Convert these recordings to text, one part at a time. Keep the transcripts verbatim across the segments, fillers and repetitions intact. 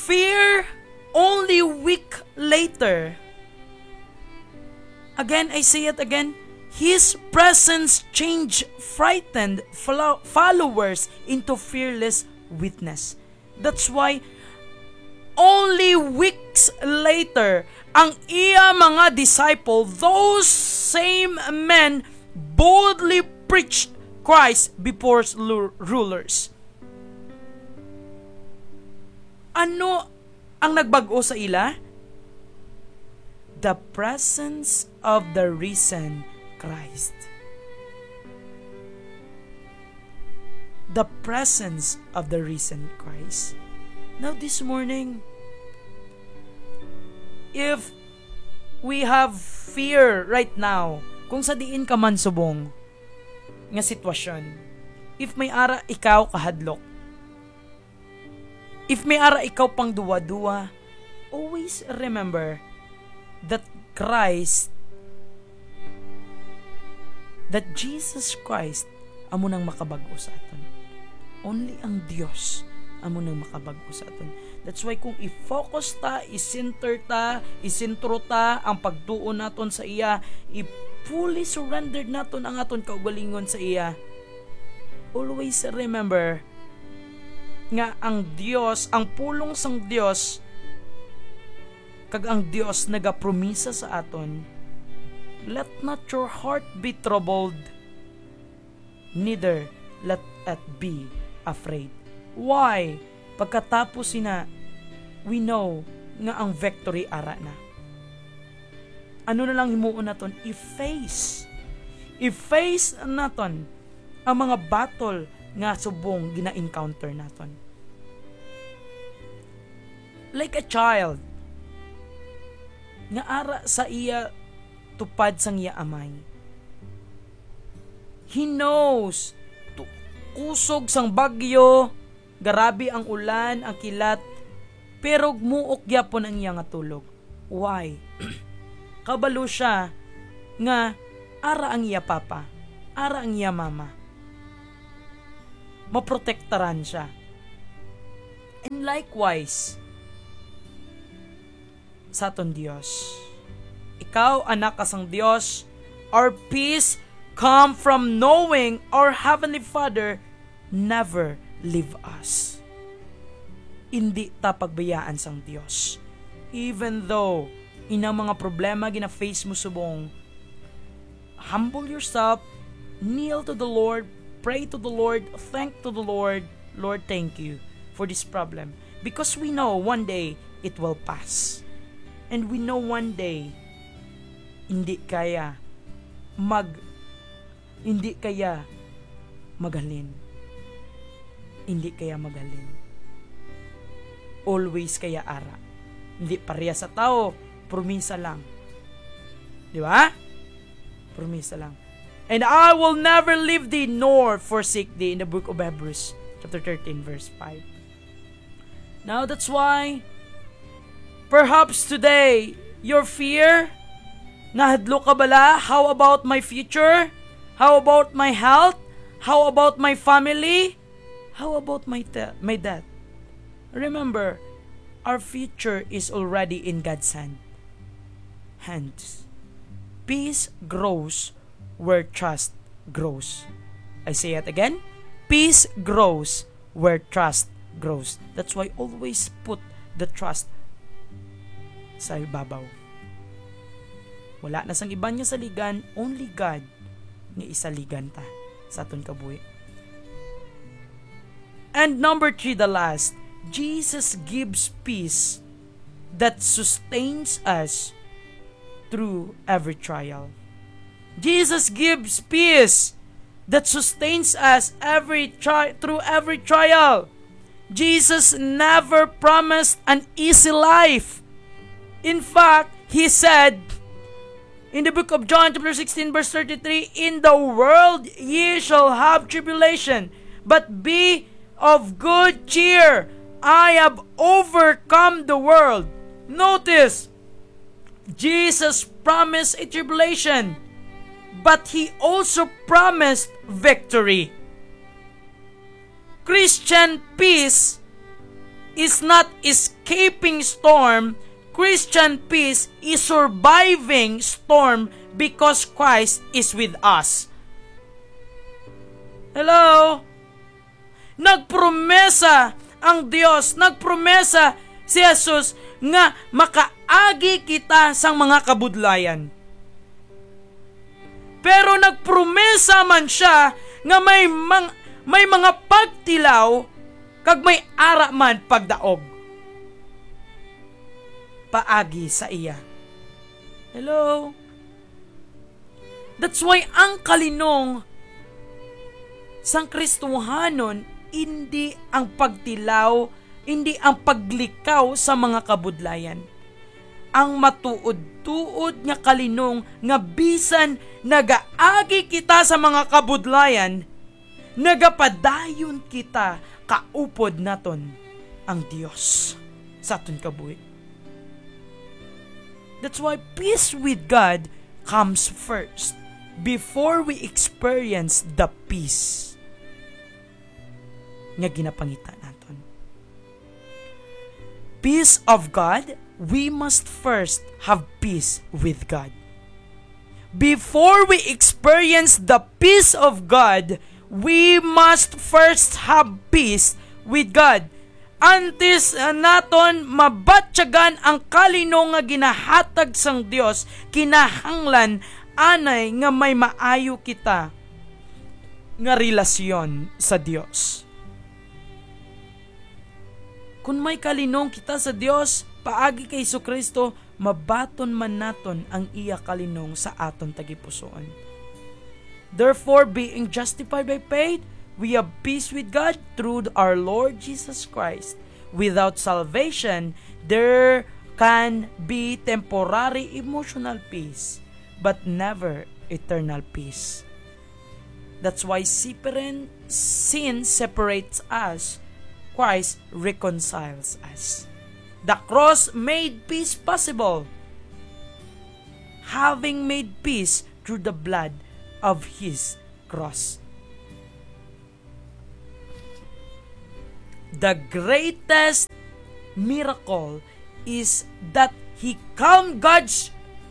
fear only week later. Again, I say it again. His presence changed frightened followers into fearless witness. That's why only weeks later, ang iya mga disciple, those same men boldly preached Christ before rulers. Ano ang nagbago sa ila? The presence of the risen Christ. The presence of the risen Christ. Now this morning, if we have fear right now, kung sa diin ka man subong nga sitwasyon, if may ara ikaw kahadlok, if may ara ikaw pang duwa-duwa, always remember that Christ, that Jesus Christ amo nang makabago sa aton. Only ang Dios amo nang makabago sa aton. That's why kung i-focus ta, i-center ta, isintro ta ang pagtuon naton sa iya, i-fully surrendered naton ang aton kaugalingon sa iya, always remember nga ang Dios, ang pulong sang Dios, kag ang Dios nagapromisa sa aton, let not your heart be troubled, neither let it be afraid. Why? Pagkatapos sina, we know nga ang victory ara na. Ano na lang himuon naton? I-face. I-face naton ang mga battle nga subong gina-encounter naton. Like a child, nga ara sa iya tupad sang iya amay. He knows, tu- kusog sang bagyo, garabi ang ulan, ang kilat, pero muok gyapon ang iya nga tulog. Why? Kabalo siya nga ara ang iya papa, ara ang iya mama. Maprotektaran siya. And likewise, sa aton Dios, ikaw anak kasang Dios, our peace come from knowing our Heavenly Father never leave us. Hindi ta pagbayaan sang Dios. Even though inang mga problema gina-face mo subong, humble yourself, kneel to the Lord, pray to the Lord, thank to the Lord. Lord, thank you for this problem. Because we know one day it will pass. And we know one day hindi kaya mag hindi kaya magalin. Hindi kaya magalin. Always kaya ara. Hindi pareha sa tao, promisa lang. Di ba? Promisa lang. And I will never leave thee nor forsake thee in the book of Hebrews chapter thirteen verse five. Now that's why perhaps today your fear, nahadlo ka bala? How about my future? How about my health? How about my family? How about my te- my death? Remember, our future is already in God's hand. Hands. Peace grows where trust grows. I say it again. Peace grows where trust grows. That's why always put the trust sa ibabaw. Wala na sang iban niya saligan, only God nga isaligan ta sa aton kabuhi. And number three, the last, Jesus gives peace that sustains us through every trial. Jesus gives peace that sustains us every tri- through every trial. Jesus never promised an easy life. In fact, He said in the book of John chapter sixteen verse thirty-three, in the world ye shall have tribulation, but be of good cheer. I have overcome the world. Notice, Jesus promised a tribulation, but He also promised victory. Christian peace is not escaping storm. Christian peace is surviving storm because Christ is with us. Hello? Nagpromesa ang Diyos, nagpromesa si Jesus nga makaagi kita sang mga kabudlayan. Pero nagpromesa man siya nga may, mang, may mga pagtilaw kag may ara man pagdaog. Paagi sa iya. Hello? That's why ang kalinong sang Kristohanon, hindi ang pagtilaw, hindi ang paglikaw sa mga kabudlayan. Ang matuod-tuod nga kalinong nga bisan nagaagi kita sa mga kabudlayan, nagapadayon kita kaupod naton ang Dios sa aton kabuhi. That's why peace with God comes first before we experience the peace nga ginapangita naton. Peace of God, we must first have peace with God. Before we experience the peace of God, we must first have peace with God. Antes uh, naton mabatyagan ang kalino nga ginahatag sang Dios, kinahanglan anay nga may maayo kita nga relasyon sa Dios. Kung may kalinong kita sa Dios, paagi kay Jesucristo, mabaton man naton ang iya kalinong sa aton tagipusoon. Therefore, being justified by faith, we have peace with God through our Lord Jesus Christ. Without salvation, there can be temporary emotional peace, but never eternal peace. That's why sin separates us. Christ reconciles us. The cross made peace possible, having made peace through the blood of His cross. The greatest miracle is that He calmed God's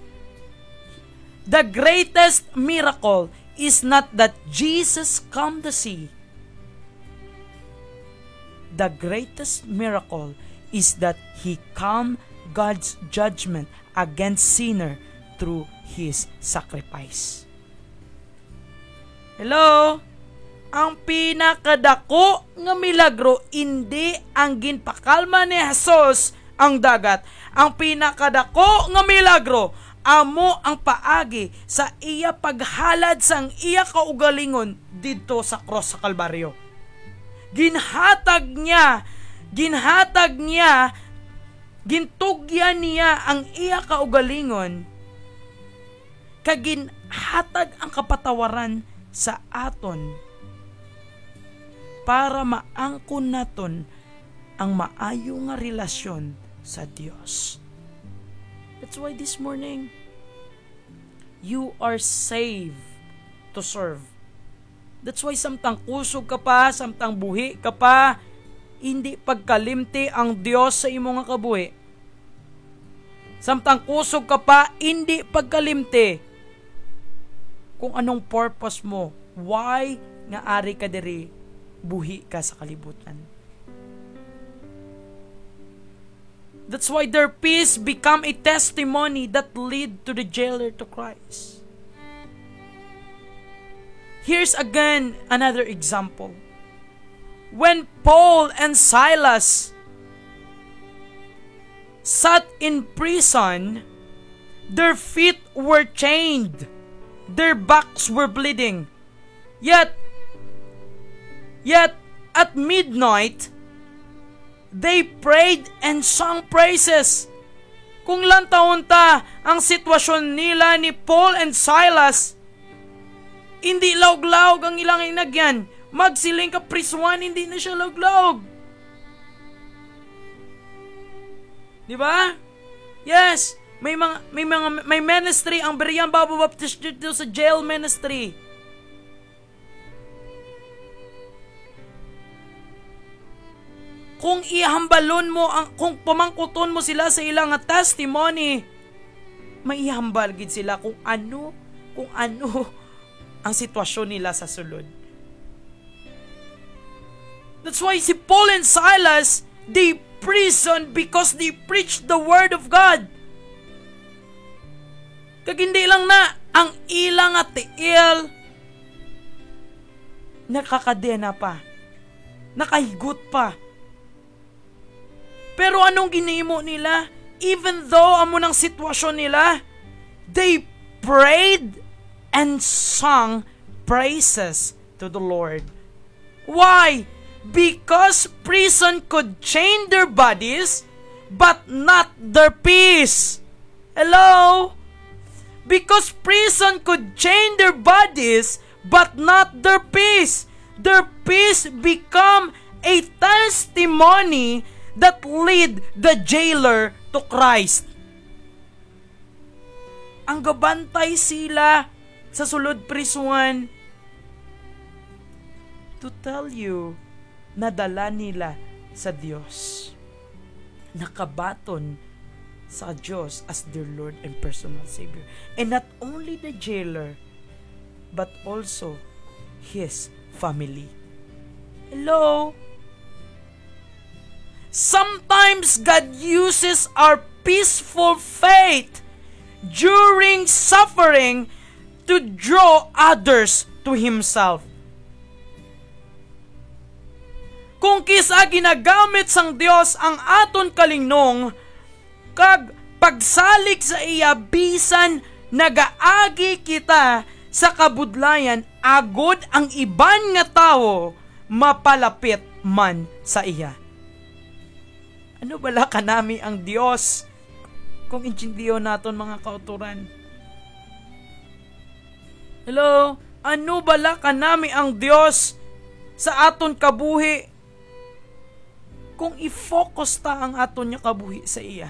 The greatest miracle is not that Jesus calmed the sea. The greatest miracle is that He calmed God's judgment against sinner through His sacrifice. Hello? Ang pinakadako nga milagro, hindi ang ginpakalma ni Jesus ang dagat. Ang pinakadako nga milagro, amo ang paagi sa iya paghalad sang iya kaugalingon dito sa cross sa Kalbaryo. Ginhatag niya, ginhatag niya, gintugyan niya ang iya kaugalingon, kaginhatag ang kapatawaran sa aton para maangkon naton ang maayo nga relasyon sa Dios. That's why this morning, you are saved to serve. That's why samtang kusog ka pa, samtang buhi ka pa, hindi pagkalimti ang Dios sa imo nga kabuhi. Samtang kusog ka pa, hindi pagkalimti kung anong purpose mo. Why nga ari ka diri, buhi ka sa kalibutan. That's why their peace become a testimony that lead to the jailer to Christ. Here's again another example. When Paul and Silas sat in prison, their feet were chained, their backs were bleeding. Yet, yet at midnight, they prayed and sung praises. Kung lantaon ta ang sitwasyon nila ni Paul and Silas, hindi laog-laog ang ilang inagyan. Magsiling ka prisuan, hindi na siya laog-laog. Di ba? Yes, may mga may mga may ministry ang Berean Bible Baptist dito sa jail ministry. kung ihambalon mo, ang, kung pamangkuton mo sila sa ilang nga testimony, maihambal gid sila kung ano, kung ano ang sitwasyon nila sa sulod. That's why si Paul and Silas, they prison because they preached the word of God. Kag hindi lang na ang ilang at tiil, nakakadena pa, nakahigot pa. Pero anong ginimo nila? Even though amo ng sitwasyon nila, they prayed and sung praises to the Lord. Why? Because prison could chain their bodies, but not their peace. Hello? Because prison could chain their bodies, but not their peace. Their peace become a testimony that lead the jailer to Christ. Ang gabantay sila sa sulod prisuan to tell you na dala nila sa Diyos. Nakabaton sa Diyos as their Lord and personal Savior. And not only the jailer, but also his family. Hello? Sometimes God uses our peaceful faith during suffering to draw others to Himself. Kung kisa ginagamit sang Dios ang aton kalingnong, kag pagsalik sa iya bisan nagaagi kita sa kabudlayan, agod ang iban nga tao mapalapit man sa iya. Ano bala kanami ang Dios kung intindiyo naton mga kauturan? Hello? Ano bala kanami ang Dios sa aton kabuhi kung i-focus ta ang aton nya kabuhi sa iya?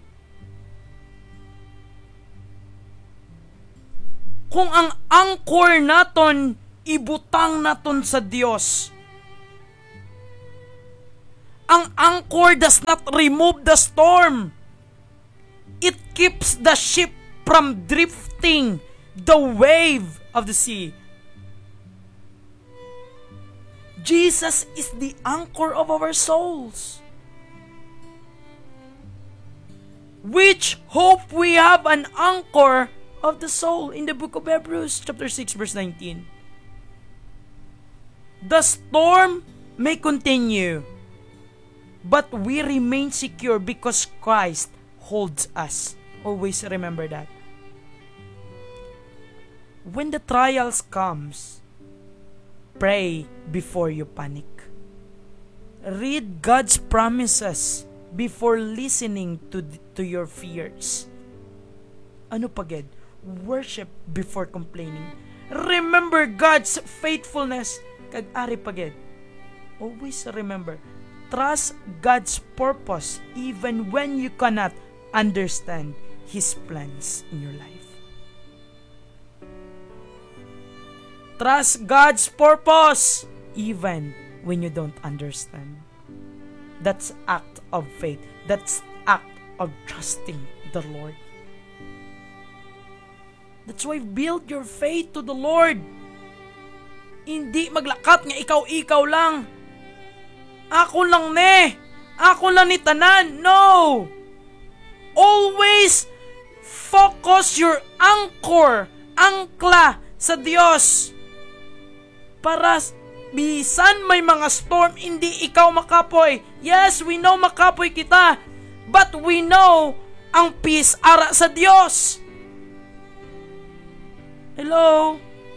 Kung ang anchor naton ibutang naton sa Dios, ang anchor does not remove the storm. It keeps the ship from drifting the wave of the sea. Jesus is the anchor of our souls. Which hope we have an anchor of the soul in the book of Hebrews chapter six verse nineteen. The storm may continue, but we remain secure because Christ holds us. Always remember that. When the trials comes, pray before you panic. Read God's promises before listening to to your fears. Ano pagid? Worship before complaining. Remember God's faithfulness. Kag ari pagid. Always remember, trust God's purpose even when you cannot understand His plans in your life. Trust God's purpose even when you don't understand. That's act of faith. That's act of trusting the Lord. That's why build your faith to the Lord. Hindi maglakat nga ikaw-ikaw lang. Ako lang ne. Ako lang ni tanan. No. Always focus your anchor, angkla sa Diyos. Para bisan may mga storm, hindi ikaw makapoy. Yes, we know makapoy kita. But we know ang peace ara sa Diyos. Hello?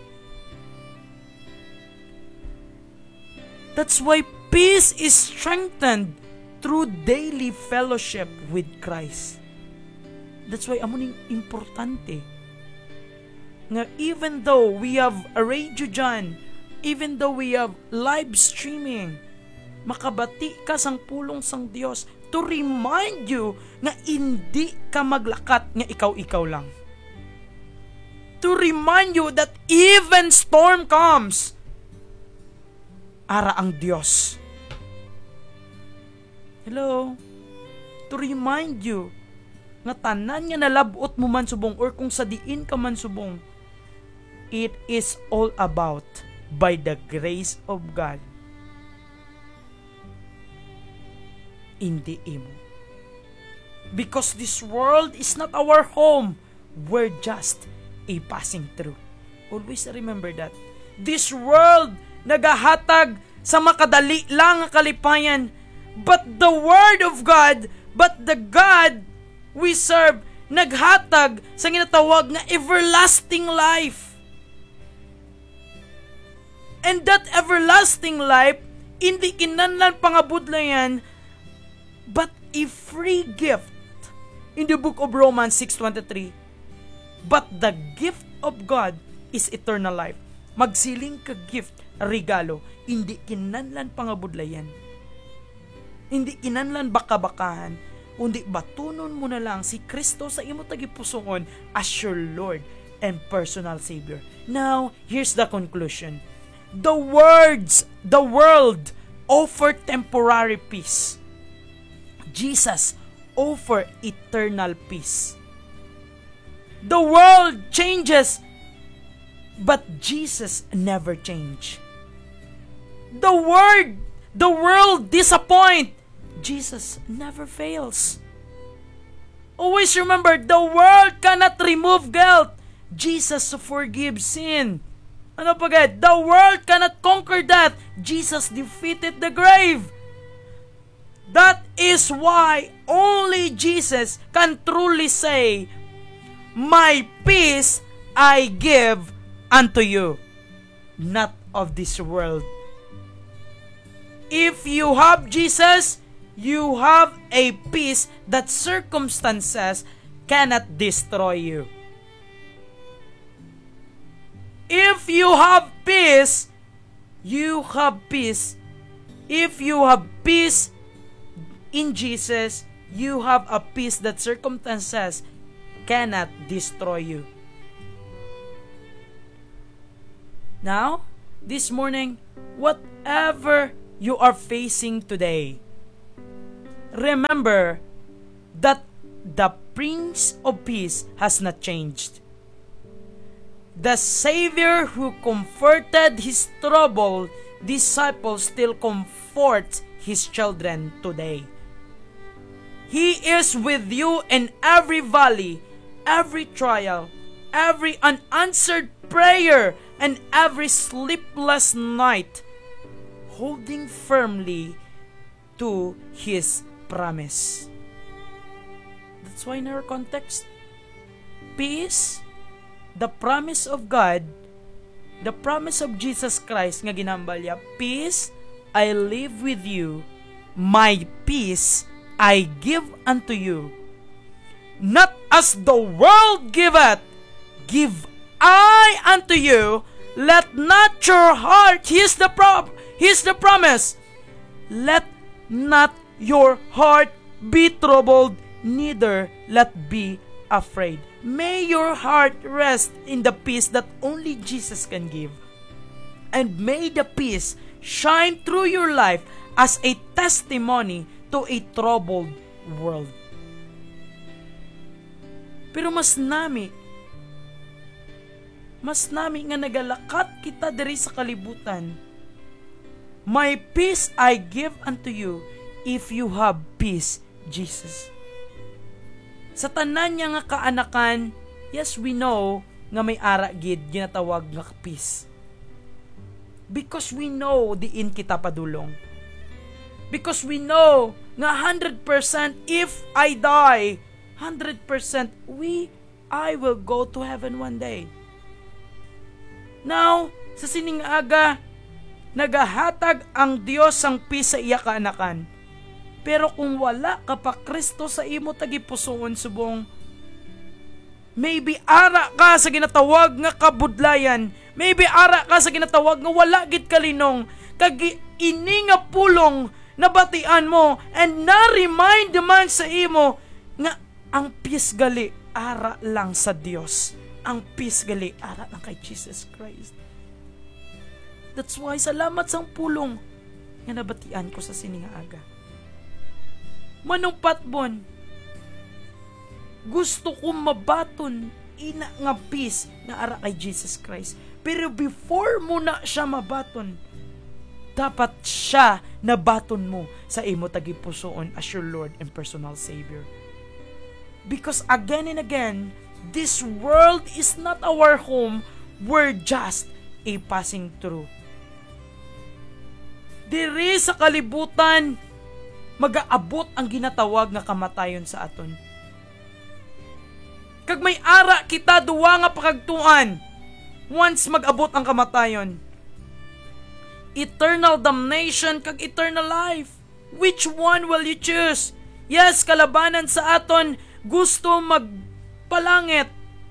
That's why peace is strengthened through daily fellowship with Christ. That's why amuning importante nga even though we have a radio dyan, even though we have live streaming, makabati ka sang pulong sang Dios to remind you nga hindi ka maglakat nga ikaw-ikaw lang. To remind you that even storm comes, ara ang Diyos. Hello? To remind you, nga tanan nga nalabot mo man subong, or kung sa diin ka man subong, it is all about by the grace of God. Hindi imo. Because this world is not our home. We're just a passing through. Always remember that. This world nagahatag sa makadali lang nga kalipayan, but the Word of God, but the God we serve, naghatag sa ginatawag nga everlasting life. And that everlasting life, hindi kinahanglan pangabudlayan, but a free gift. In the book of Romans six twenty-three, but the gift of God is eternal life. Magsiling ka gift, regalo, hindi kinahanglan pangabudlayan. Hindi kinahanglan baka-bakahan, kundi batunon mo na lang si Kristo sa imo tagipusoon as your Lord and personal Savior. Now, here's the conclusion. The words, the world offer temporary peace. Jesus offer eternal peace. The world changes, but Jesus never change. The word, the world disappoint, Jesus never fails. Always remember, the world cannot remove guilt. Jesus forgives sin. Ano pa gayet? The world cannot conquer death. Jesus defeated the grave. That is why only Jesus can truly say, my peace I give unto you, not of this world. If you have Jesus, you have a peace that circumstances cannot destroy you. If you have peace, you have peace. If you have peace in Jesus, you have a peace that circumstances cannot destroy you. Now, this morning, whatever you are facing today, remember that the Prince of Peace has not changed. The Savior who comforted His troubled disciples still comforts His children today. He is with you in every valley, every trial, every unanswered prayer, and every sleepless night, holding firmly to His promise. That's why in our context, peace, the promise of God, the promise of Jesus Christ nga ginambal niya, peace I live with you, my peace I give unto you. Not as the world giveth, give I unto you. Let not your heart, here's the pro- here's the promise. Let not your heart be troubled, neither let be afraid. May your heart rest in the peace that only Jesus can give. And may the peace shine through your life as a testimony to a troubled world. Pero mas nami, mas nami nga nagalakat kita diri sa kalibutan. My peace I give unto you if you have peace, Jesus. Sa tanan niya nga kaanakan, yes, we know nga may ara gid ginatawag nga peace. Because we know diin kita padulong. Because we know nga one hundred percent if I die, one hundred percent we, I will go to heaven one day. Now, sa sining aga, nagahatag ang Dios ang peace sa iya kaanakan. Pero kung wala ka pa Kristo sa imo tagipusoon subong, maybe ara ka sa ginatawag nga kabudlayan, maybe ara ka sa ginatawag nga wala gid kalinong, kag ini nga pulong nabatian mo, and na-remind man sa imo nga ang peace gali ara lang sa Dios. Ang peace gali ara lang kay Jesus Christ. That's why salamat sang pulong nga nabatian ko sa sininga aga. Manong patbon, gusto ko mabaton ina nga peace na ara kay Jesus Christ. Pero before mo na siya mabaton, dapat siya nabaton mo sa imo tagipusoon as your Lord and personal Savior. Because again and again, this world is not our home. We're just a passing through. Diri sa kalibutan, mag-aabot ang ginatawag nga kamatayon sa aton. Kag may ara kita duwa nga pakagtuan, once mag-abot ang kamatayon, eternal damnation kag eternal life. Which one will you choose? Yes, kalabanan sa aton, gusto magpalangit.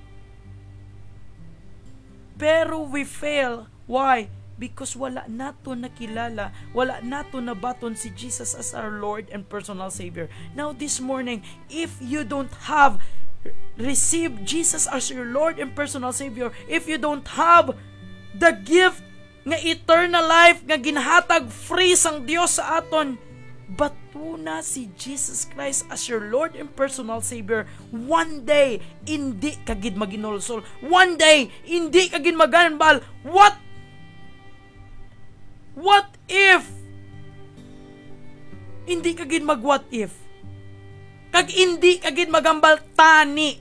Pero we fail. Why? Because wala nato nakilala, wala nato nabaton si Jesus as our Lord and personal Savior. Now this morning, if you don't have received Jesus as your Lord and personal Savior, if you don't have the gift nga eternal life nga ginhatag free sang Dios sa aton, batuna si Jesus Christ as your Lord and personal Savior. One day, hindi kagid maginulsol. One day, hindi kagid maganbal. What? What if? Hindi kagid mag what if? Kag hindi kagid magambal tani.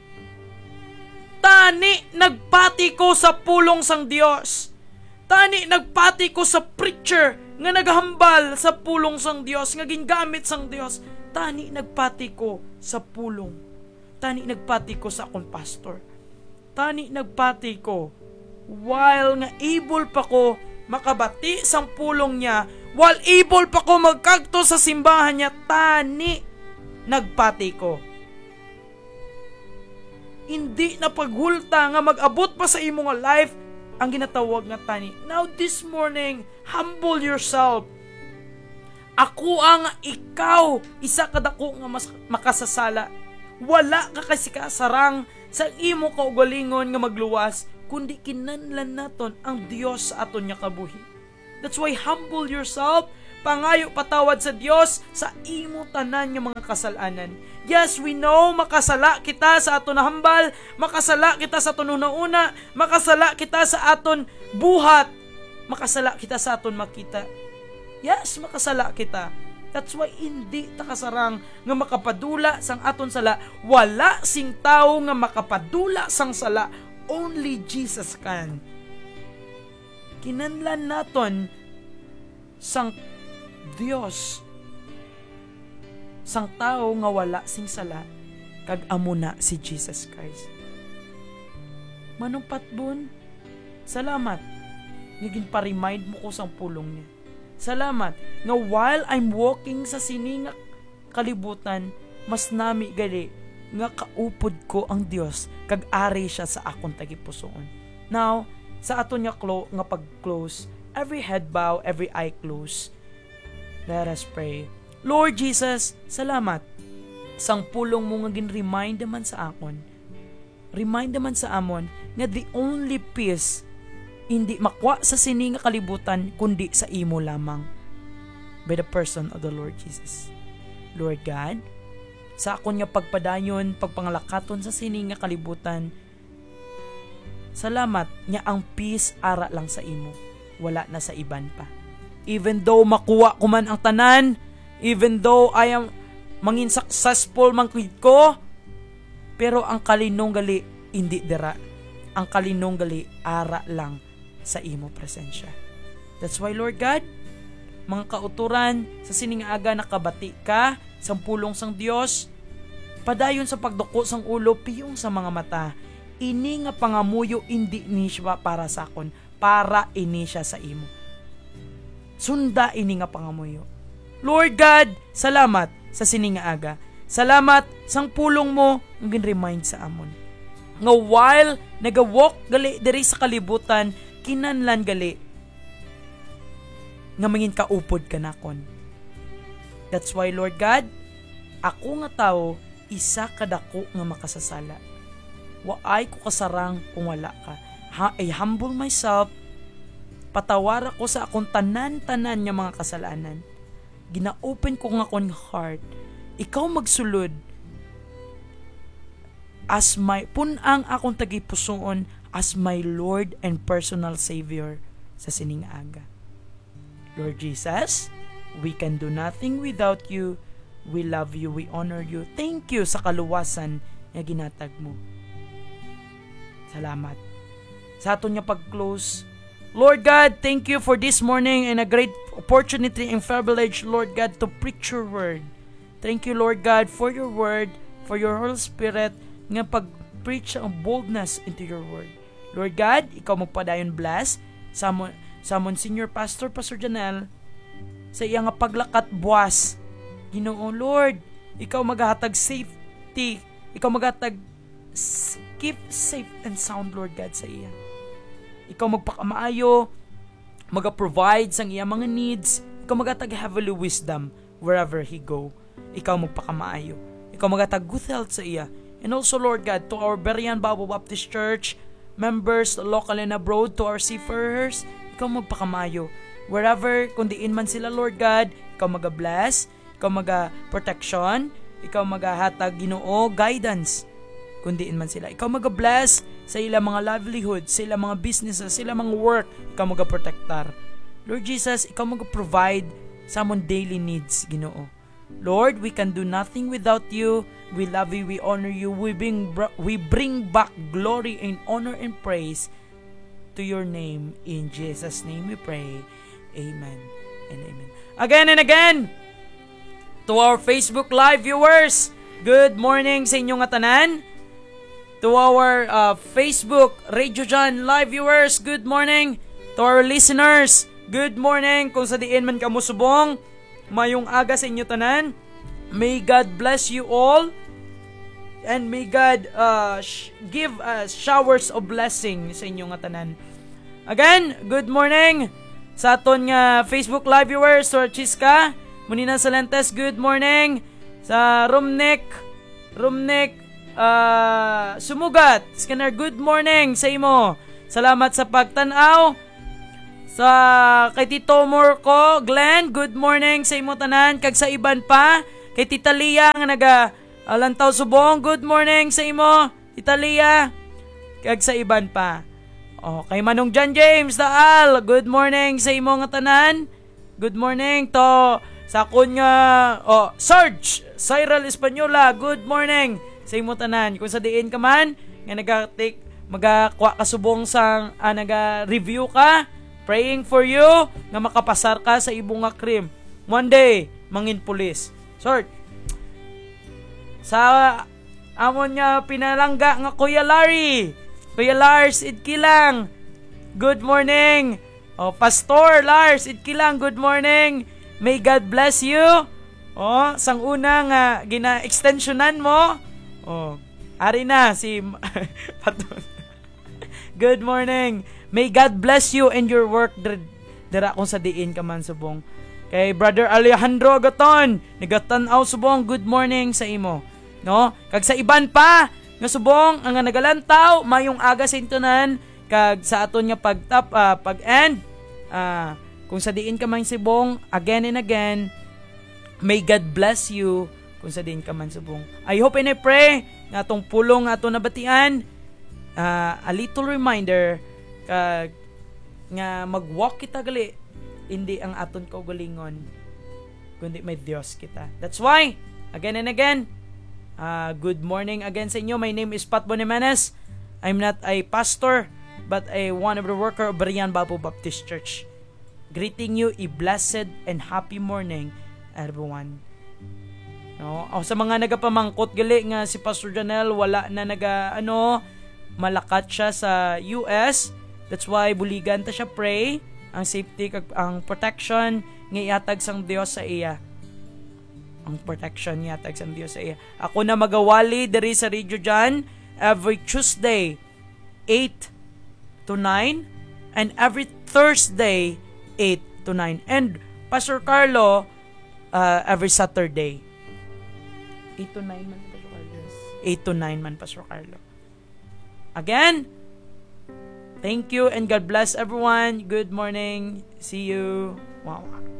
Tani nagpati ko sa pulong sang Dios. Tani nagpati ko sa preacher nga naghambal sa pulong sang Dios, nga gingamit sang Dios. Tani nagpati ko sa pulong. Tani nagpati ko sa akong pastor. Tani nagpati ko while nga able pa ko makabati sang pulong niya, while able pa ko magkagto sa simbahan niya, tani nagpati ko. Hindi na paghulta nga mag-abot pa sa imo nga life ang ginatawag nga tani. Now this morning, humble yourself. Ako ang ikaw, isa kadako nga mas makasasala. Wala ka kasi kasarang sa imo kaugalingon nga magluwas, kundi kinanlan naton ang Dios sa aton nga kabuhi. That's why humble yourself, pangayo patawad sa Dios sa imo tanan nga mga kasalanan. Yes, we know makasala kita sa aton hambal, makasala kita sa aton una-una, makasala kita sa aton buhat, makasala kita sa aton makita. Yes, makasala kita. That's why hindi ta kasarang nga makapadula sang aton sala. Wala sing tawo nga makapadula sang sala. Only Jesus can. Kinanlan naton sang Dios, sang tao nga wala sing sala, kag amo na si Jesus Christ. Manong patbon, salamat nga ginpa-remind mo ko sang pulong niya. Salamat nga while I'm walking sa sininga kalibutan, mas nami gali nga kaupod ko ang Dios kag ari siya sa akong tagipusoon. Now, sa aton nga clo- nga pag-close, every head bow, every eye close. Let us pray. Lord Jesus, salamat sang pulong mo nga gin-remind naman sa akon. Remind naman sa amon nga the only peace hindi makwa sa sini nga kalibutan kundi sa imo lamang, by the person of the Lord Jesus. Lord God, sa akon nga pagpadayon, pagpangalakaton sa sini nga kalibutan, salamat nga ang peace ara lang sa imo, wala na sa iban pa. Even though makuha ko man ang tanan, even though I am mangin successful man ko, pero ang kalinong gali hindi dira. Ang kalinong gali ara lang sa imo presensya. That's why, Lord God, mga kauturan sa sining aga nakabati ka sa pulong sang Dios, padayon sa pagduko sang ulo, piyong sa mga mata. Ini nga pangamuyo hindi ni siya para sa akon, para ini siya sa imo. Sunda ini nga pangamuyo. Lord God, salamat sa sining nga aga. Salamat sang pulong mo ang gin-remind sa amon. Nga while nagawalk gali diri sa kalibutan, kinanlan gali nga mangin kaupod ka nakon. That's why, Lord God, ako nga tao, isa kadako nga makasasala. Waay ko kasarang kung wala ka. Ha, I humble myself, patawara ko sa akong tanan-tanan nga mga kasalanan. Gina-open ko nga akong heart. ikaw magsulod as my, punang akong tagipusoon as my Lord and personal Savior sa sining aga. Lord Jesus, we can do nothing without you. We love you, we honor you. Thank you sa kaluwasan na ginatag mo. Salamat. Sa aton nga pag-close, Lord God, thank you for this morning and a great opportunity and privilege, Lord God, to preach your word. Thank you, Lord God, for your word, for your Holy Spirit, nga pag-preach ang boldness into your word. Lord God, ikaw magpadayon bless sa mo, sa mon senior pastor, Pastor Janelle, sa iya nga paglakat buwas. Ginoo, Lord, ikaw maghatag safety, ikaw maghatag keep safe and sound, Lord God, sa iya. Ikaw magpakamaayo, maga-provide sang iya mga needs, ikaw magatag heavenly wisdom wherever he go. Ikaw magpakamaayo. Ikaw magatag good health sa iya. And also, Lord God, to our Berean Bible Baptist Church members, local and abroad, to our seafarers, ikaw magpakamaayo. Wherever, kung diin man sila, Lord God, ikaw maga-bless, ikaw maga-protection, ikaw magahatag Ginoo guidance. Kung diin man sila, ikaw maga-bless sa ilang mga livelihood, sa ilang mga businesses, sa ilang mga work, ikaw maga-protectar. Lord Jesus, ikaw mag-provide sa among daily needs, Ginoo. Lord, we can do nothing without you. We love you, we honor you. We bring, we bring back glory and honor and praise to your name. In Jesus' name we pray. Amen and amen. Again and again, to our Facebook Live viewers, good morning sa inyong tanan. To our uh, Facebook Radio John Live viewers, good morning. To our listeners, good morning. Kung sa diin man kamo subong, mayong aga sa inyo tanan. May God bless you all. And may God uh, sh- give us showers of blessing sa inyong tanan. Again, good morning sa aton nga Facebook Live viewers. Sir Chiska, Munina Salentes, good morning. Sa Rumnik, Rumnik, Uh, Sumugat, Scanner, good morning sa imo. Salamat sa pagtanaw. Sa kay Tito Morco, Glenn, good morning sa imo tanan. Kag sa iban pa, kay Tita Lia nga naga Alantaw Subong, good morning sa imo, Tita Lia. Kag sa iban pa. Oh, kay Manong John James Daal, good morning sa imo nga tanan. Good morning to sa kun nga oh, Sarge Cyril Española, good morning sa imo tanan. Kung sa diin ka man nga naga-take magakuha ka subong sang ah, naga-review ka, praying for you nga makapasar ka sa ibong nga cream. One day mangin pulis. Sort sa amon nga pinalangga nga Kuya Larry, Kuya Lars Idkilang, good morning. Oh, Pastor Lars Idkilang, good morning. May God bless you. Oh, sang una nga gina-extensionan mo. Oh, ari na si Patun. Good morning. May God bless you and your work dira kung sa diin ka man subong. Kay Brother Alejandro Gaton, nagatan-aw subong, good morning sa imo. No? Kag sa iban pa nga subong ang nagalantaw mayong aga sa intunan kag sa aton nga pagtap uh, pag-end uh, kung sa diin ka man subong, again and again, may God bless you kung sa din ka man subong. I hope and I pray na itong pulong ato nabatian, uh, a little reminder kag nga mag-walk kita gali, hindi ang aton kaugalingon, kundi may Diyos kita. That's why, again and again, uh, good morning again sa inyo. My name is Pat Bonimanes. I'm not a pastor, but a one of the worker of Berean Bible Baptist Church. Greeting you a blessed and happy morning, everyone. No, o sa mga nagapamangkot gali nga si Pastor Janelle wala na naga ano malakat siya sa U S. That's why buligan ta siya pray ang safety kag ang protection nga ihatag sang Dios sa iya. Ang protection nga ihatag sang Dios sa iya. Ako na magawali diri sa Radio John every Tuesday eight to nine and every Thursday eight to nine, and Pastor Carlo uh, every Saturday eight to nine man, Pastor Carlo. eight to nine man, Pastor Carlo. Again, thank you and God bless everyone. Good morning. See you. Wow.